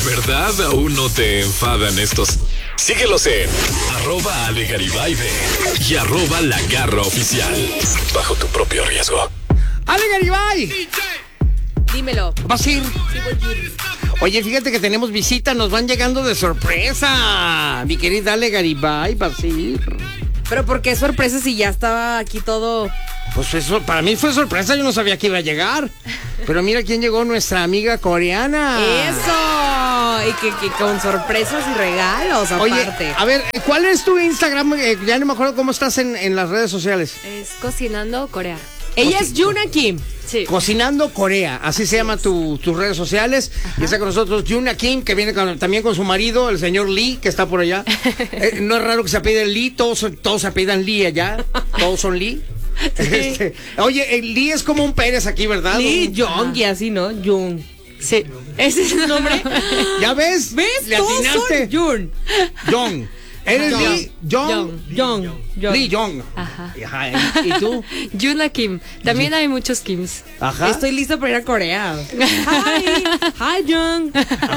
¿Verdad aún no te enfadan estos? Síguelos en @AleGaribay y @LaGarraOficial. Bajo tu propio riesgo. ¡Ale Garibay! Dímelo. ¿Vas a ir? Oye, fíjate que tenemos visita, nos van llegando de sorpresa. Mi querida Ale Garibay, vas a ir. Pero ¿por qué sorpresa si ya estaba aquí todo? Pues eso, para mí fue sorpresa, yo no sabía que iba a llegar. Pero mira quién llegó, nuestra amiga coreana. ¡Eso! Y que con sorpresas y regalos Oye, aparte. a ver, ¿cuál es tu Instagram? Ya no me acuerdo cómo estás en las redes sociales. Es Cocinando Corea. Ella es Yuna Kim. Sí. Cocinando Corea, así se llama tus redes sociales. Y está con nosotros Yuna Kim, que viene también con su marido, el señor Lee, que está por allá. No es raro que se apellide Lee, todos se apellidan Lee allá, todos son Lee. Oye, el Lee es como un Pérez aquí, ¿verdad? Lee Jong y así, ¿no? Jung. Sí, ese es el nombre. ¿Ya ves? ¿Ves? Le Todos atinaste. son Jun. Jong. ¿Eres Jong. Lee? Jong. Jong. Lee Jong. Ajá. Ajá. ¿Y tú? Yuna Kim. También hay muchos Kims. Ajá. Estoy lista para ir a Corea. Hi Jung.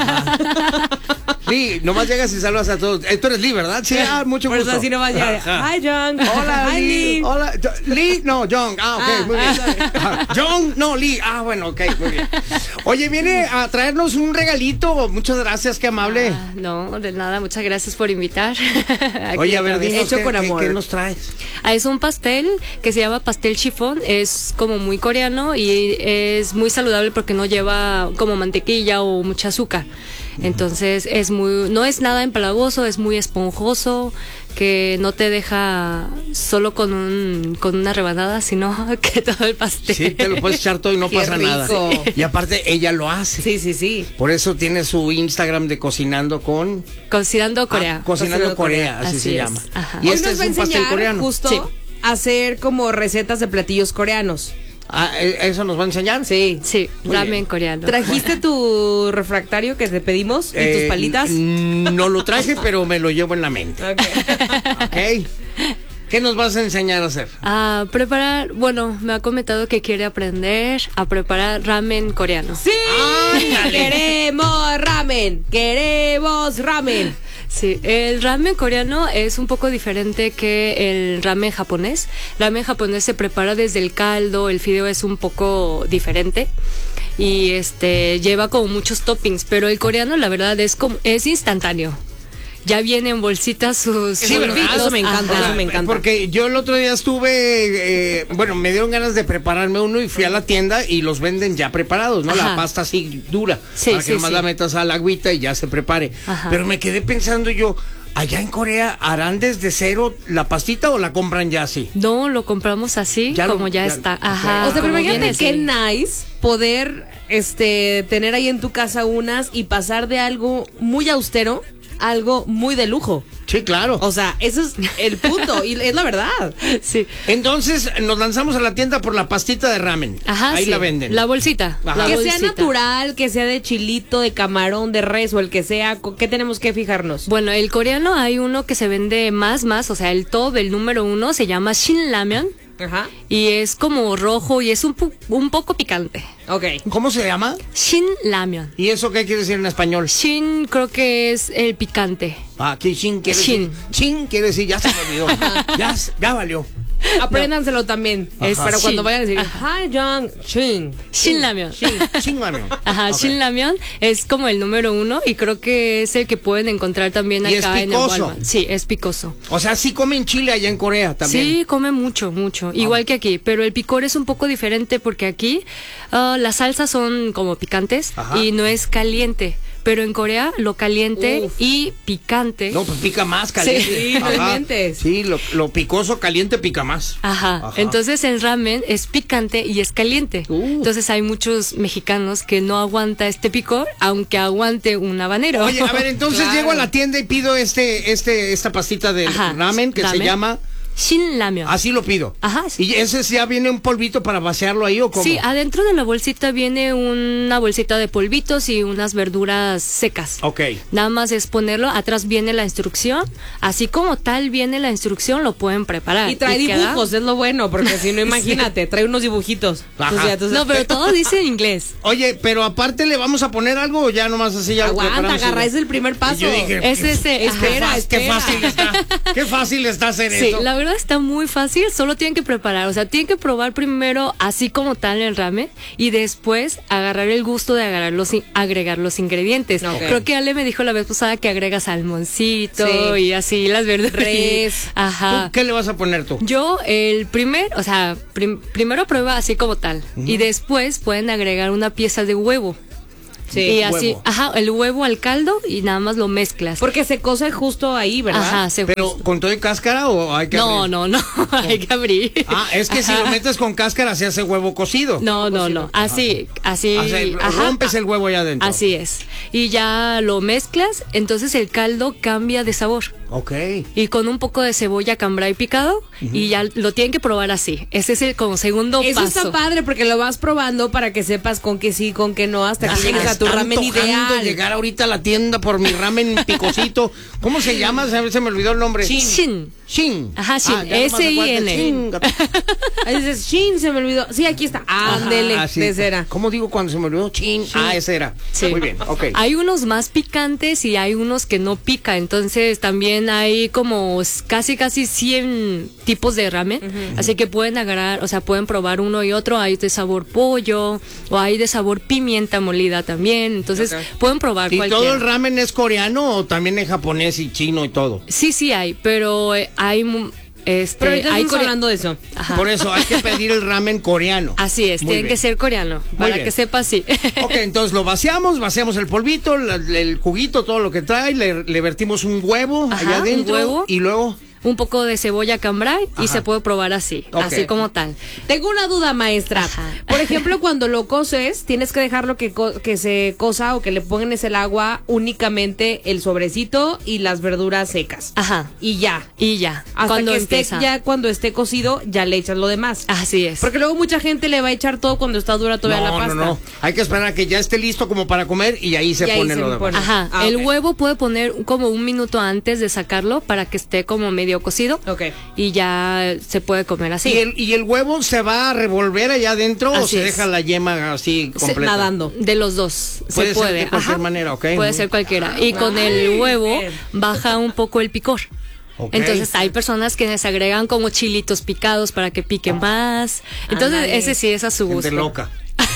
Lee, nomás llegas y saludas a todos. Tú eres Lee, ¿verdad? Sí, mucho Por gusto. eso así nomás llega. Ajá. Hi Jung. Hola, Hi Lee. Lee. Hola. Lee, no, Jong. Ok, muy bien. Jong, no, Lee. Bueno, ok, muy bien. Oye, viene a traernos un regalito. Muchas gracias, qué amable. No, de nada, muchas gracias por invitar. Aquí Oye, a ver, otra vez. dinos, Hecho con amor. ¿qué nos traes? Es un pastel que se llama pastel chiffon. Es como muy coreano y es muy saludable porque no lleva como mantequilla o mucha azúcar. Entonces no es nada empalagoso, es muy esponjoso, que no te deja solo con una rebanada, sino que todo el pastel. Sí, te lo puedes echar todo y no Qué pasa rico. nada. Y aparte, ella lo hace. Sí. Por eso tiene su Instagram de Cocinando con... Cocinando Corea. Cocinando Corea, así se es. llama. Ajá. Y Hoy este nos es va a un pastel enseñar coreano. justo Sí. a hacer como recetas de platillos coreanos. ¿Eso nos va a enseñar? Sí. Sí, Muy ramen bien. coreano. ¿Trajiste tu refractario que te pedimos y tus palitas? No lo traje, pero me lo llevo en la mente. Ok. ¿Ok? ¿Qué nos vas a enseñar a hacer? A preparar, bueno, me ha comentado que quiere aprender a preparar ramen coreano. ¡Sí! ¡Ándale! ¡Queremos ramen! Sí, el ramen coreano es un poco diferente que el ramen japonés. El ramen japonés se prepara desde el caldo, el fideo es un poco diferente y lleva como muchos toppings, pero el coreano la verdad es instantáneo. Ya viene en bolsitas sus Sí, ¿verdad? polvitos. Eso me encanta, Ajá. eso me encanta. Porque yo el otro día estuve, me dieron ganas de prepararme uno y fui a la tienda y los venden ya preparados, ¿no? Ajá. La pasta así dura, Sí, para que sí, nomás sí. la metas al agüita y ya se prepare. Ajá. Pero me quedé pensando yo, ¿allá en Corea harán desde cero la pastita o la compran ya así? No, lo compramos así, Ya como lo- ya ya- está. ok. Ajá. O sea, pero como imagínate viene qué así. nice poder tener ahí en tu casa unas y pasar de algo muy austero a algo muy de lujo. Sí, claro. O sea, eso es el punto y es la verdad. Sí. Entonces nos lanzamos a la tienda por la pastita de ramen. Ajá, Ahí sí. la venden. La bolsita. Ajá. La Que sea bolsita. natural, que sea de chilito, de camarón, de res o el que sea, ¿qué tenemos que fijarnos? Bueno, el coreano hay uno que se vende más, o sea, el top, el número 1, se llama Shinramyeon Ajá. y es como rojo y es un poco picante. Ok. ¿Cómo se llama? Shinramyeon. ¿Y eso qué quiere decir en español? Shin creo que es el picante. Aquí Shin quiere Shin. decir. Shin quiere decir, ya se me olvidó. ya valió. Apréndanselo también. Es para cuando Shin. vayan a decir, Ajá. Hi, Jong, Shin. Shinramyeon. Shin ramen. Ajá, Ok. Shinramyeon es como el número 1 y creo que es el que pueden encontrar también ¿Y es acá en el picoso? Walmart. Sí, es picoso. O sea, sí comen chile allá en Corea también. Sí, come mucho, igual que aquí, pero el picor es un poco diferente porque aquí las salsas son como picantes Ajá. y no es caliente, pero en Corea lo caliente Uf. y picante. No, pues pica más caliente. Sí, no Ajá. inventes. Sí, lo picoso caliente pica más. Ajá. Entonces el ramen es picante y es caliente. Entonces hay muchos mexicanos que no aguanta este picor, aunque aguante un habanero. Oye, a ver, entonces Claro. llego a la tienda y pido esta pastita de Ajá, ramen que se ramen. llama Shinramyeon. Así lo pido. Ajá. ¿Y ese ya viene un polvito para vaciarlo ahí o cómo? Sí, adentro de la bolsita viene una bolsita de polvitos y unas verduras secas. Ok. Nada más es ponerlo, atrás viene la instrucción, así como tal viene la instrucción, lo pueden preparar. Y trae dibujos, es lo bueno, porque si no, imagínate, trae unos dibujitos. Ajá. No, pero todo dice en inglés. Oye, pero aparte le vamos a poner algo o ya nomás así ya lo Aguanta, preparamos y agarra, ya? es el primer paso. Y yo dije, Es ese, Espera, qué fácil está. Qué fácil está hacer Sí, eso. la verdad está muy fácil, solo tienen que preparar, o sea, tienen que probar primero así como tal el ramen y después agarrar el gusto de agregar los ingredientes. Ok. Creo que Ale me dijo la vez pasada que agrega salmoncito Sí. y así las verduras. Res. Ajá. ¿Tú qué le vas a poner tú? Yo o sea, primero prueba así como tal y después pueden agregar una pieza de huevo. Sí. Y así, Huevo. ajá, el huevo al caldo y nada más lo mezclas. Porque se cose justo ahí, ¿verdad? Ajá, ¿Pero con todo y cáscara o hay que No, abrir? no, hay que abrir. Ah, es que si Ajá. lo metes con cáscara se hace huevo cocido. No, así, O sea, ajá. rompes el huevo allá adentro. Así es. Y ya lo mezclas, entonces el caldo cambia de sabor. Ok. Y con un poco de cebolla cambray picado y ya lo tienen que probar así. Ese es el como segundo Eso paso. está padre porque lo vas probando para que sepas con qué sí, con qué no, hasta que Ya llegues me a tu está ramen antojando ideal. llegar ahorita a la tienda por mi ramen picosito. ¿Cómo se llama? Se me olvidó el nombre. Shin. Shin. Ajá, Shin. ya nomás me acuerdo. S-I-N. Shin. Ahí dices, Shin, se me olvidó. Sí, aquí está. Ándele, Ah, sí. de cera. ¿Cómo digo cuando se me olvidó? Chin. Ah, ese era. Sí. Muy bien, ok. Hay unos más picantes y hay unos que no pica, entonces también hay como casi 100 tipos de ramen, así que pueden agarrar, o sea, pueden probar uno y otro, hay de sabor pollo o hay de sabor pimienta molida también, entonces pueden probar ¿Y cualquiera. todo el ramen es coreano o también es japonés y chino y todo? Sí hay, pero hay Pero ahorita hay estamos hablando de eso. Ajá. Por eso hay que pedir el ramen coreano. Así es, Muy tiene bien. que ser coreano, para bien. que sepa así. Ok, entonces lo vaciamos el polvito, el juguito, todo lo que trae, le vertimos un huevo Ajá, allá adentro un huevo. y luego... Un poco de cebolla cambray y Ajá. se puede probar así, Ok. así como tal. Tengo una duda, maestra. Ajá. Por ejemplo, cuando lo coces, tienes que dejarlo que se cosa o que le pongas el agua únicamente el sobrecito y las verduras secas. Ajá. Y ya. Y ya, Hasta cuando que empieza. cuando esté cocido, ya le echas lo demás. Así es. Porque luego mucha gente le va a echar todo cuando está dura todavía la pasta. No. Hay que esperar a que ya esté listo como para comer y ahí se Y ahí pone se lo pone. demás. Ajá, Ah, el ok. huevo puede poner como un minuto antes de sacarlo para que esté como medio cocido. Ok. Y ya se puede comer así. ¿Y el huevo se va a revolver allá adentro o Así se es. deja la yema así completa? Nadando. De los dos. Puede se ser puede. de cualquier Ajá. manera, ok. Puede ser cualquiera. Y con el huevo baja un poco el picor. Ok. Entonces hay personas que les agregan como chilitos picados para que pique más. Entonces Ándale. ese sí es a su gusto. Gente loca.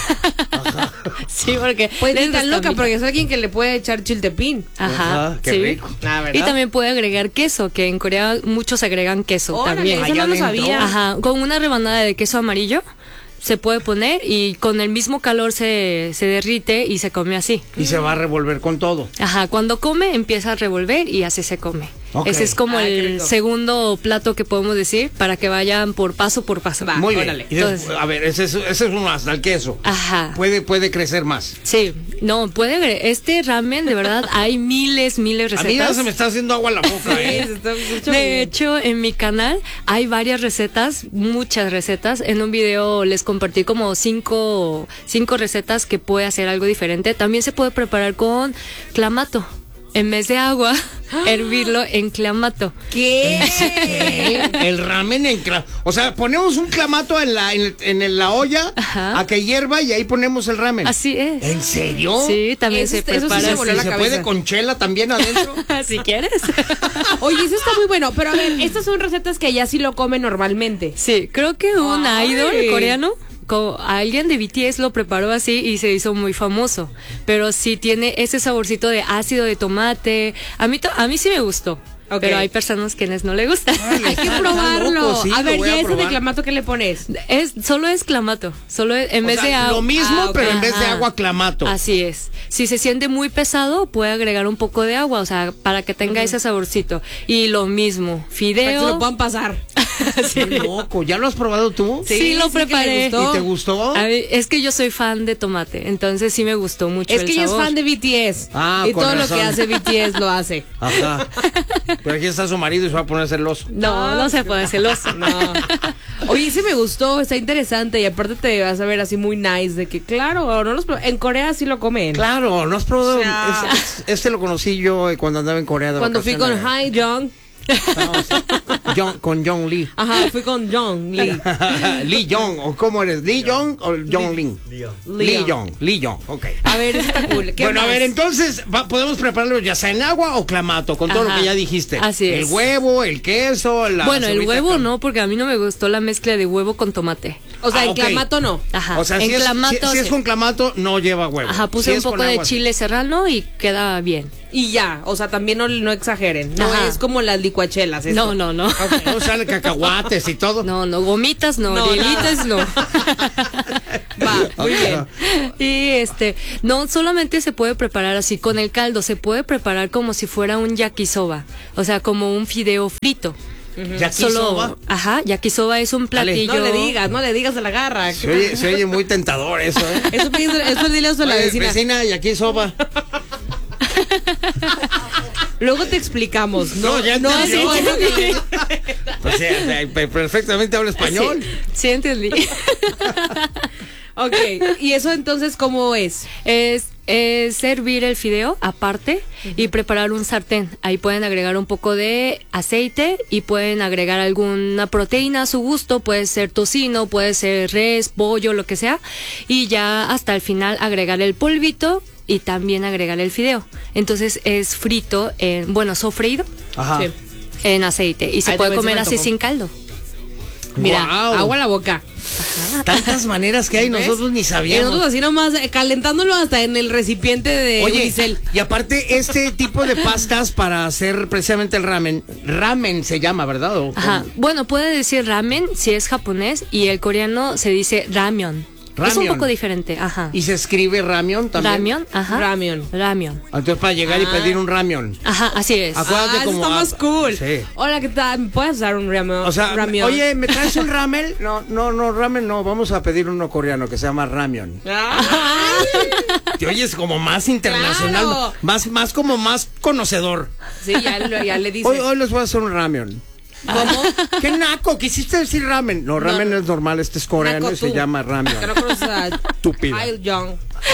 Sí, porque Pues les ni tan gusta loca, mucho. porque es alguien que le puede echar chiltepín. Ajá, Ajá, qué sí. rico. Ah, ¿verdad? Y también puede agregar queso, que en Corea muchos agregan queso Órale, también. eso Allá no lo adentro. sabía. Ajá, con una rebanada de queso amarillo se puede poner y con el mismo calor se derrite y se come así. Y se va a revolver con todo. Ajá, cuando come empieza a revolver y así se come. Ok. Ese es como Ay, qué el rico. segundo plato que podemos decir para que vayan por paso por paso. Va. Muy bien. órale. Y Entonces- a ver, ese es uno hasta el queso. Ajá. Puede crecer más. Sí, no, este ramen de verdad hay miles A mí ya recetas. se me está haciendo agua la boca, ¿eh? De hecho, en mi canal hay varias recetas, muchas recetas. En un video les compartí como cinco recetas que puede hacer algo diferente. También se puede preparar con clamato. En vez de agua, hervirlo en clamato. ¿Qué? El ramen o sea, ponemos un clamato en la olla Ajá. a que hierva y ahí ponemos el ramen. Así es. ¿En serio? Sí, también Eso se sí se prepara voló ¿Y la se cabeza. puede con chela también adentro? si quieres. Oye, eso está muy bueno. Pero a ver, estas son recetas que allá sí lo comen normalmente. Sí, creo que un Ay. idol coreano, alguien de BTS lo preparó así y se hizo muy famoso. Pero sí tiene ese saborcito de ácido de tomate. A mí sí me gustó. Ok. Pero hay personas quienes no le gustan. Hay que probarlo. loco, sí, a lo ver, voy a ya ese de probar. clamato, ¿qué le pones? Solo es clamato. Solo es, en O vez sea, de agua. lo mismo, Ah, ok. pero en vez de Ajá. agua clamato. Así es. Si se siente muy pesado, puede agregar un poco de agua, o sea, para que tenga ese saborcito. Y lo mismo, Para que se lo fideo. puedan pasar. Sí. Qué loco. ¿Ya lo has probado tú? Sí, lo que le preparé. gustó. ¿Y te gustó? A ver, es que yo soy fan de tomate, entonces sí me gustó mucho Es el que ella es sabor. fan de BTS. Ah, y con todo razón. lo que hace BTS lo hace. Ajá. Pero aquí está su marido y se va a poner celoso. No se puede celoso. No. Oye, sí me gustó, está interesante y aparte te vas a ver así muy nice de que claro, no los en Corea sí lo comen. Claro, ¿no has probado? O sea- Este lo conocí yo cuando andaba en Corea de Cuando fui con vacaciones. Hae-jung, Con Jong Lee. ajá, fui con Jung Lee. Lee Jong, ¿o cómo eres? ¿Lee Jong o Jong Lee? Lee Jong, ok. A ver, eso está cool. ¿Qué Bueno, a más? ver, entonces, podemos prepararlo ya sea en agua o clamato, con todo lo Ajá, que ya dijiste. así El es. huevo, el queso, la Bueno, el cebollita huevo con- no, porque a mí no me gustó la mezcla de huevo con tomate. O sea, en ok. clamato no. Ajá. O sea, en si, clamato, si es sí. con clamato, no lleva huevo. Ajá, puse Si un es con poco de agua, sí. chile serrano y queda bien. Y ya, o sea, también no exageren. No Ajá. es como las licuachelas. esto. No. Ok, no sale cacahuates y todo. No, gomitas no, No, hielitas no. Va, muy bien. Y no solamente se puede preparar así con el caldo, se puede preparar como si fuera un yakisoba, o sea, como un fideo frito. Yakisoba. Yakisoba es un platillo. No le digas a la garra. Se oye muy tentador eso, ¿eh? Eso dile a la Oye, vecina. yakisoba. Luego te explicamos. No, ya no entendí. así bueno que- Pues sí, perfectamente habla español. Sí, entendí. Ok, ¿y eso entonces cómo es? Es servir el fideo aparte y preparar un sartén. Ahí pueden agregar un poco de aceite y pueden agregar alguna proteína a su gusto. Puede ser tocino, puede ser res, pollo, lo que sea. Y ya hasta el final agregar el polvito y también agregar el fideo. Entonces es frito, sofreído Ajá. Sí. en aceite y se Ay, puede también se comer me así antojó. sin caldo. Mira, Guau. agua a la boca. Tantas maneras que hay, ¿Ves? nosotros ni Y sabíamos. nosotros así nomás calentándolo hasta en el recipiente de Oye, unicel. y aparte este tipo de pastas para hacer precisamente el ramen se llama, ¿verdad? Ajá. Bueno, puede decir ramen si es japonés y el coreano se dice ramyeon. Es un Ramyeon. poco diferente, ajá. Y se escribe ramión también. Ramyeon, ajá. Ramyeon. Ramyeon. Entonces para llegar y Ah. pedir un ramión. Ajá, así es. Acuérdate Eso como está más cool. Sí. Hola, ¿qué tal? ¿Me puedes dar un ramen? O sea, Ramyeon? oye, ¿me traes un ramen? No, ramen no, vamos a pedir uno coreano que se llama ramión. Ay, Te oyes como más internacional, Claro. más como más conocedor. sí, ya le dices. Hoy les voy a hacer un ramión. ¿Cómo? ¿Qué naco? ¿Quisiste decir ramen? No, ramen no es normal, este es coreano Naco y se tú. llama Que ramión. no conoces a Estúpida. Kyle Young.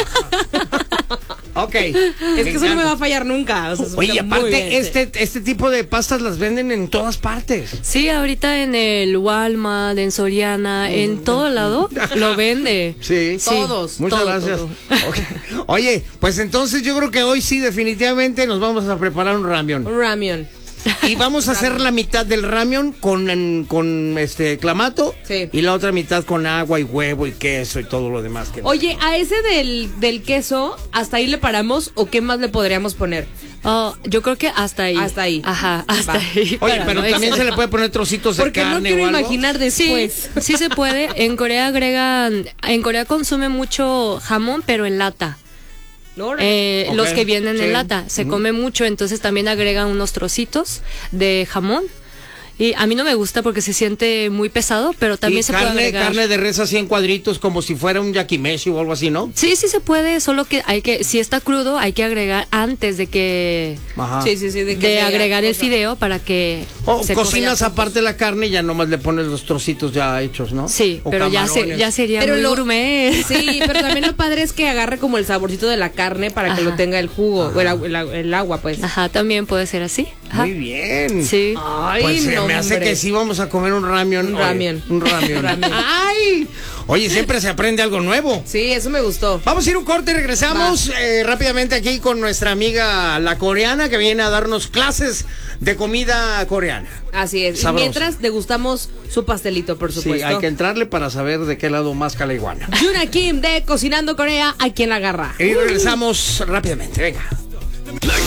Ok. Es que eso no me va a fallar nunca. O sea, eso Oye, está muy bien. aparte, este tipo de pastas las venden en todas partes. Sí, ahorita en el Walmart, en Soriana, en todo lado lo vende. Sí. Todos. Muchas todo, gracias. todo. Ok. Oye, pues entonces yo creo que hoy sí, definitivamente nos vamos a preparar un ramión. Un Ramyeon. Y vamos a hacer la mitad del ramión con clamato. Sí. Y la otra mitad con agua y huevo y queso y todo lo demás. Oye, a ese del queso, ¿hasta ahí le paramos o qué más le podríamos poner? Oh, yo creo que hasta ahí. Hasta ahí. Ajá, hasta Va. ahí. Oye, para pero no también exagerar. se le puede poner trocitos de Porque no carne quiero o algo. imaginar Sí, después. sí se puede. En Corea en Corea consume mucho jamón, pero en lata. Órale. Ok, Los que vienen sí. en lata. Se come mucho, entonces también agregan unos trocitos de jamón. Y a mí no me gusta porque se siente muy pesado, pero también Y se puede agregar. carne de res así en cuadritos como si fuera un yakimeshi o algo así, ¿no? Sí, sí se puede, solo que si está crudo, hay que agregar antes de que Ajá. Sí, sí, sí. De, que de sea agregar el cosa. fideo para que O se cocinas cocina. aparte la carne y ya nomás le pones los trocitos ya hechos, ¿no? Sí, O pero camarones. ya sería Pero muy gourmet. Sí, pero también lo padre es que agarre como el saborcito de la carne para que Ajá. lo tenga el jugo, o el agua, pues. Ajá, también puede ser así. Ajá. Muy bien. Sí. Ay, Pues se no, me hace hombre. que sí vamos a comer un ramión. Un Oye, ramión. Un ramión. Ramión. ¡Ay! Oye, siempre se aprende algo nuevo. Sí, eso me gustó. Vamos a ir un corte y regresamos rápidamente aquí con nuestra amiga la coreana que viene a darnos clases de comida coreana. Así es. Sabroso. Y mientras degustamos su pastelito, por Sí, supuesto. hay que entrarle para saber de qué lado más la iguana. Yuna Kim de Cocinando Corea, ¿a quién la agarra? Y regresamos rápidamente, venga.